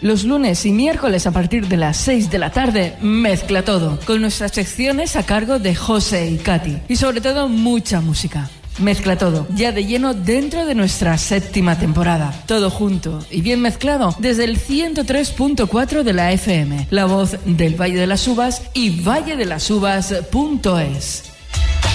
Los lunes y miércoles a partir de las 6 de la tarde, Mezcla Todo, con nuestras secciones a cargo de José y Katy. Y sobre todo, mucha música. Mezcla Todo, ya de lleno dentro de nuestra 7ª temporada. Todo junto y bien mezclado desde el 103.4 de la FM. La voz del Valle de las Uvas y valledelasuvas.es.